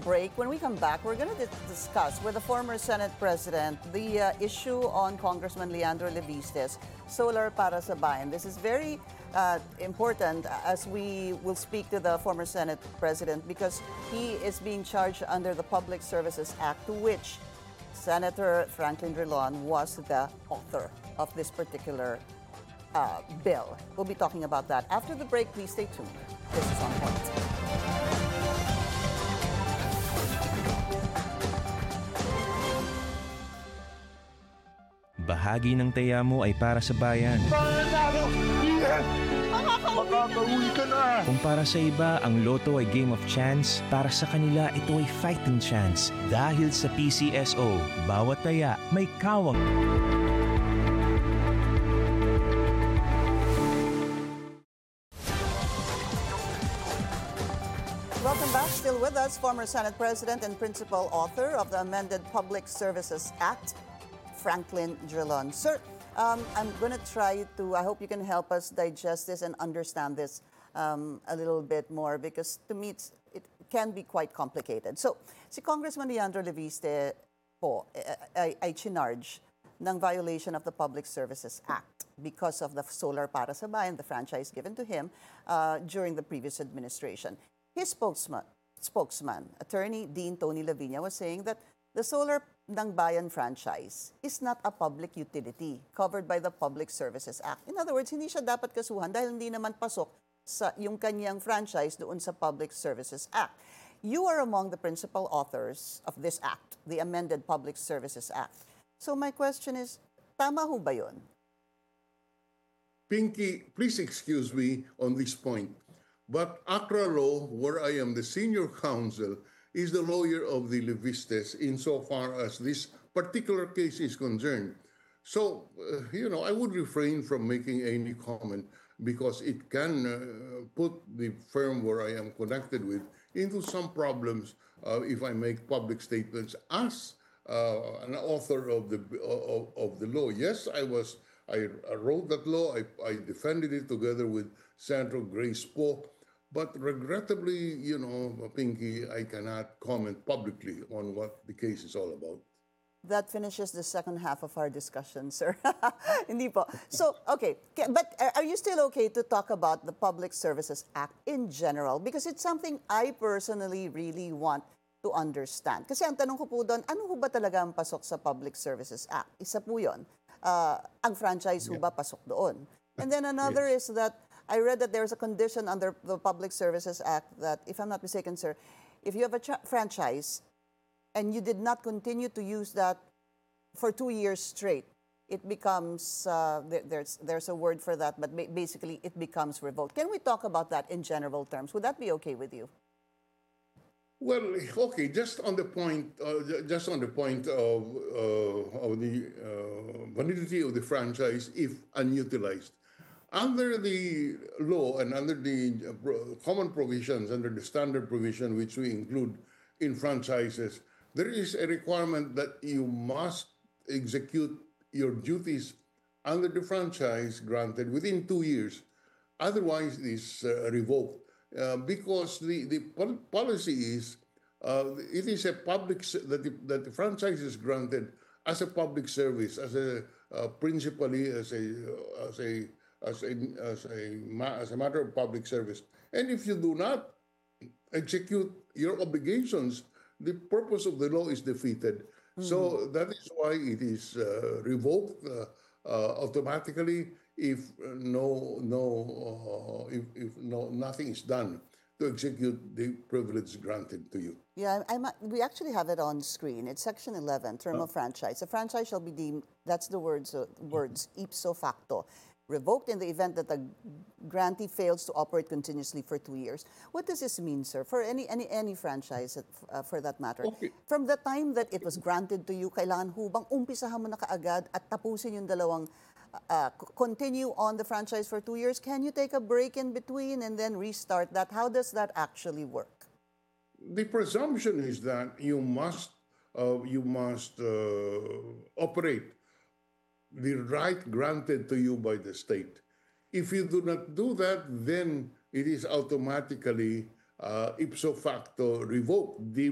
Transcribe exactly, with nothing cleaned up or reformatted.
break. When we come back, we're going to discuss with the former Senate President the uh, issue on Congressman Leandro Levistes, Solar para sa Bayan. This is very uh, important as we will speak to the former Senate President because he is being charged under the Public Services Act, to which Senator Franklin Drilon was the author of this particular uh, bill. We'll be talking about that. After the break, please stay tuned. This is On Point. Bahagi ng taya mo ay para sa bayan. Makakauwi ka na! Kung para sa iba, ang loto ay game of chance, para sa kanila ito ay fighting chance. Dahil sa P C S O, bawat taya may kawang... Welcome back. Still with us, former Senate President and principal author of the amended Public Services Act, Franklin Drilon. Sir, um, I'm going to try to, I hope you can help us digest this and understand this um, a little bit more because to me it's, it can be quite complicated. So, si Congressman Leandro Levistes po ay, ay chinarge ng violation of the Public Services Act because of the Solar para sa Bayan, the franchise given to him uh, during the previous administration. His spokesman, spokesman, Attorney Dean Tony Lavinia, was saying that the Solar ng Bayan franchise is not a public utility covered by the Public Services Act. In other words, hindi siya dapat kasuhan dahil hindi naman pasok sa yung kanyang franchise doon sa Public Services Act. You are among the principal authors of this act, the amended Public Services Act. So my question is, tama ho ba yun? Pinky, please excuse me on this point, but ACRA law, where I am the senior counsel, is the lawyer of the Levistes insofar as this particular case is concerned. So, uh, you know, I would refrain from making any comment because it can uh, put the firm where I am connected with into some problems uh, if I make public statements as uh, an author of the of, of the law. Yes, I was. I, I wrote that law. I, I defended it together with Senator Grace Poe. But regrettably, you know, Pinky, I cannot comment publicly on what the case is all about. That finishes the second half of our discussion, sir. Hindi po. So, okay. But are you still okay to talk about the Public Services Act in general? Because it's something I personally really want to understand. Kasi ang tanong ko po doon, ano ho ba talaga ang pasok sa Public Services Act? Isa po yun. Uh, ang franchise ho ba pasok doon? And then another yes. is that I read that there's a condition under the Public Services Act that, if I'm not mistaken, sir, if you have a franchise and you did not continue to use that for two years straight, it becomes, uh, there, there's, there's a word for that, but ba basically it becomes revoked. Can we talk about that in general terms? Would that be okay with you? Well, okay, just on the point, uh, just on the point of, uh, of the uh, validity of the franchise if unutilized. Under the law and under the common provisions, under the standard provision which we include in franchises, there is a requirement that you must execute your duties under the franchise granted within two years. Otherwise, it is uh, revoked uh, because the, the pol policy is uh, it is a public that the, that the franchise is granted as a public service, as a uh, principally as a as a As a, as, a, as a matter of public service. And if you do not execute your obligations, the purpose of the law is defeated. Mm-hmm. So that is why it is uh, revoked uh, uh, automatically if no, no, uh, if, if no, nothing is done to execute the privilege granted to you. Yeah, I'm, we actually have it on screen. It's section eleven, term huh? of franchise. A franchise shall be deemed, that's the words, uh, words ipso facto, revoked in the event that the grantee fails to operate continuously for two years. What does this mean, sir, for any any any franchise uh, for that matter? Okay. From the time that it was granted to you, kailangan hubang umpisahan mo na kaagad at tapusin yung dalawang uh, continue on the franchise for two years? Can you take a break in between and then restart that? How does that actually work? The presumption is that you must uh, you must uh, operate the right granted to you by the state. If you do not do that, then it is automatically uh, ipso facto revoked. The